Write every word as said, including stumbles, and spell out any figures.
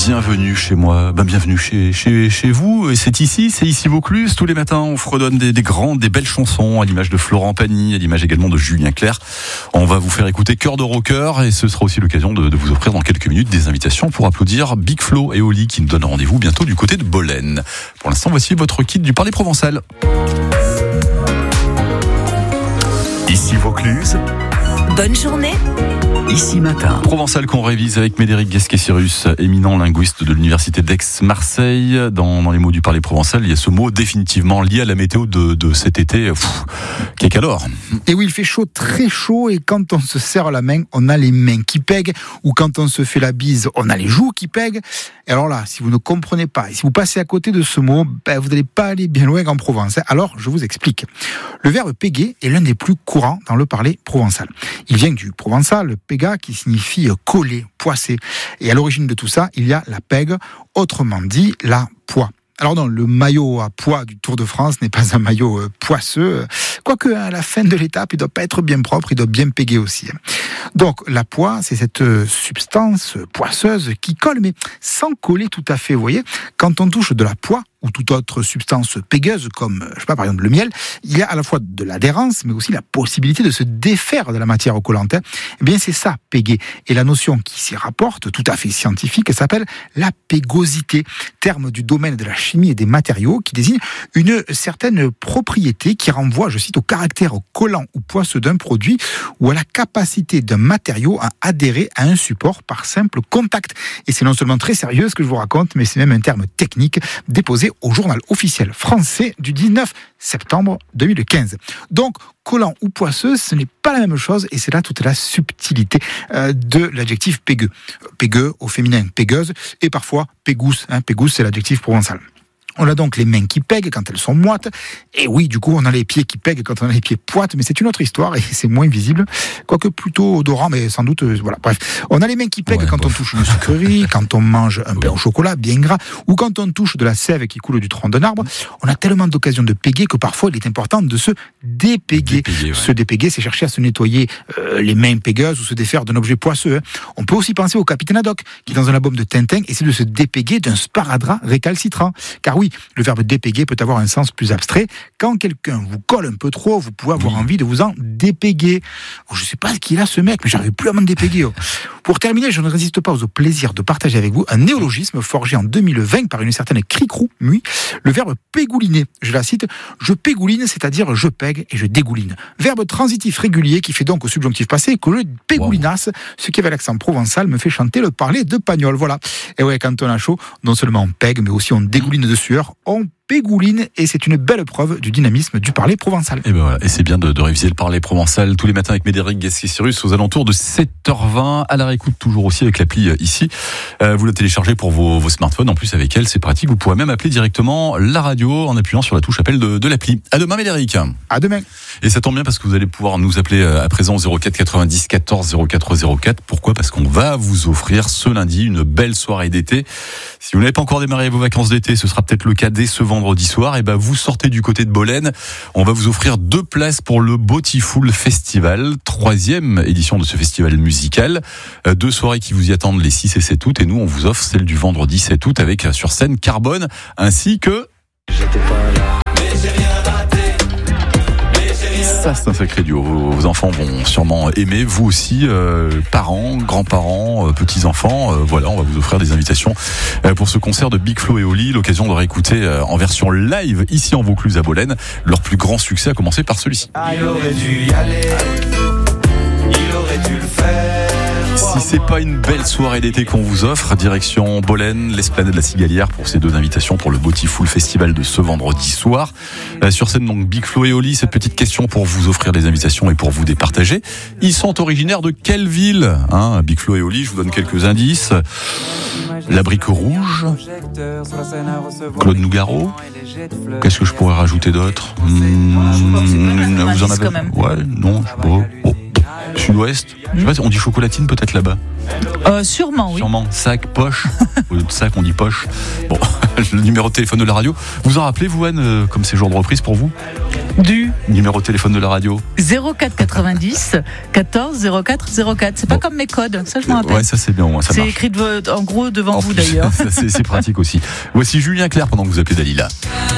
bienvenue chez moi, ben bienvenue chez, chez, chez vous. Et c'est ici, c'est ici Vaucluse. Tous les matins, on fredonne des, des grandes, des belles chansons, à l'image de Florent Pagny, à l'image également de Julien Clerc. On va vous faire écouter Cœur de rocker et ce sera aussi l'occasion de, de vous offrir dans quelques minutes des invitations pour applaudir Big Flo et Oli qui nous donnent rendez-vous bientôt du côté de Bolène. Pour l'instant, voici votre kit du Parler Provençal. Ici Vaucluse. Bonne journée. Ici Matin. Provençal qu'on révise avec Médéric Guesquet-Cyrus, éminent linguiste de l'université d'Aix-Marseille. Dans, dans les mots du Parler Provençal, il y a ce mot définitivement lié à la météo de, de cet été. Qu'est alors ? Et oui, il fait chaud, très chaud, et quand on se serre la main, on a les mains qui pèguent, ou quand on se fait la bise, on a les joues qui pèguent. Et alors là, si vous ne comprenez pas, et si vous passez à côté de ce mot, ben vous n'allez pas aller bien loin en Provence. Alors, je vous explique. Le verbe péguer est l'un des plus courants dans le Parler provençal. Il vient du provençal, péga, qui signifie coller, poisser. Et à l'origine de tout ça, il y a la pègue, autrement dit la poix. Alors non, le maillot à pois du Tour de France n'est pas un maillot euh, poisseux, quoique à la fin de l'étape, il doit pas être bien propre, il doit bien péguer aussi. Donc la poix, c'est cette substance poisseuse qui colle, mais sans coller tout à fait, vous voyez. Quand on touche de la poix, ou toute autre substance pégueuse, comme, je sais pas, par exemple le miel, il y a à la fois de l'adhérence, mais aussi la possibilité de se défaire de la matière collante. Eh bien, c'est ça, péguer. Et la notion qui s'y rapporte, tout à fait scientifique, s'appelle la pégosité, terme du domaine de la chimie et des matériaux, qui désigne une certaine propriété qui renvoie, je cite, au caractère collant ou poisseux d'un produit, ou à la capacité d'un matériau à adhérer à un support par simple contact. Et c'est non seulement très sérieux ce que je vous raconte, mais c'est même un terme technique déposé au journal officiel français du dix-neuf septembre deux mille quinze. Donc, collant ou poisseux, ce n'est pas la même chose et c'est là toute la subtilité euh, de l'adjectif pégueux. Pégueux au féminin, pégueuse, et parfois pégousse. Hein, pégousse, c'est l'adjectif provençal. On a donc les mains qui pèguent quand elles sont moites. Et oui, du coup, on a les pieds qui pèguent quand on a les pieds poites, mais c'est une autre histoire et c'est moins visible. Quoique plutôt odorant, mais sans doute, euh, voilà. Bref. On a les mains qui pèguent ouais, quand bof. on touche une sucrerie, quand on mange un pain au chocolat bien gras, ou quand on touche de la sève qui coule du tronc d'un arbre. On a tellement d'occasions de péguer que parfois il est important de se dépéguer. dépéguer ouais. Se dépéguer, c'est chercher à se nettoyer euh, les mains pégueuses ou se défaire d'un objet poisseux. Hein. On peut aussi penser au capitaine Haddock, qui dans un album de Tintin essaie de se dépéguer d'un sparadrap récalcitrant. Car oui, le verbe dépéguer peut avoir un sens plus abstrait. Quand quelqu'un vous colle un peu trop, vous pouvez avoir oui. envie de vous en dépéguer. Oh, je ne sais pas ce qu'il a ce mec, mais j'arrive plus à m'en dépéguer. Oh. Pour terminer, je ne résiste pas au plaisir de partager avec vous un néologisme forgé en deux mille vingt par une certaine Cricrou Mui, le verbe pégouliner. Je la cite, je pégouline, c'est-à-dire je pègue et je dégouline. Verbe transitif régulier qui fait donc au subjonctif passé que je pégoulinasse, wow. ce qui avec l'accent provençal me fait chanter le parler de Pagnol. Voilà. Et ouais, quand on a chaud, non seulement on pègue, mais aussi on dégouline de sueur. On pégouline et c'est une belle preuve du dynamisme du parler provençal. Et, ben voilà, et c'est bien de, de réviser le parler provençal tous les matins avec Médéric Guesquet-Cyrus aux alentours de sept heures vingt. À la réécoute toujours aussi avec l'appli euh, ici. Euh, vous la téléchargez pour vos, vos smartphones. En plus avec elle, c'est pratique. Vous pourrez même appeler directement la radio en appuyant sur la touche appel de, de l'appli. À demain Médéric. À demain. Et ça tombe bien parce que vous allez pouvoir nous appeler à présent zéro quatre quatre-vingt-dix quatorze zéro quatre zéro quatre. Pourquoi ? Parce qu'on va vous offrir ce lundi une belle soirée d'été. Si vous n'avez pas encore démarré vos vacances d'été, ce sera peut-être le cas dès ce vendredi soir. Et ben vous sortez du côté de Bolène. On va vous offrir deux places pour le Beautiful Festival, troisième édition de ce festival musical. Deux soirées qui vous y attendent les six et sept août. Et nous, on vous offre celle du vendredi sept août avec sur scène Carbone ainsi que. J'étais pas là. Mais j'ai rien raté. Ça, c'est un sacré duo. Vos enfants vont sûrement aimer. Vous aussi, euh, parents, grands-parents, euh, petits-enfants. Euh, voilà, on va vous offrir des invitations euh, pour ce concert de Big Flo et Oli. L'occasion de réécouter euh, en version live ici en Vaucluse à Bolène leur plus grand succès, à commencer par celui-ci. Ah, il aurait dû y aller. Il aurait dû le faire. Si c'est pas une belle soirée d'été qu'on vous offre, direction Bolène, l'Esplanade de la Cigalière pour ces deux invitations pour le Beautiful Festival de ce vendredi soir. Euh, sur scène donc Big Flo et Oli, cette petite question pour vous offrir des invitations et pour vous départager. Ils sont originaires de quelle ville, hein, Big Flo et Oli, je vous donne quelques indices. La Brique Rouge, Claude Nougaro. Qu'est-ce que je pourrais rajouter d'autre? mmh, Vous en avez? Ouais, non, je sais pas. Oh. Sud-Ouest, je sais pas, on dit chocolatine peut-être là-bas. Euh, sûrement, oui. Sûrement, sac, poche. de ça qu'on dit poche. Bon, le numéro de téléphone de la radio. Vous en rappelez, vous, Anne, euh, comme c'est jour de reprise pour vous? Du Numéro de téléphone de la radio. zéro quatre quatre-vingt-dix quatorze zéro quatre zéro quatre. C'est pas Bon. comme mes codes, ça je m'en rappelle. Ouais, ça c'est bien, moi, ça C'est marche. écrit de- en gros devant En vous plus, d'ailleurs. ça, c'est, c'est pratique aussi. Voici Julien Clerc pendant que vous appelez Dalila.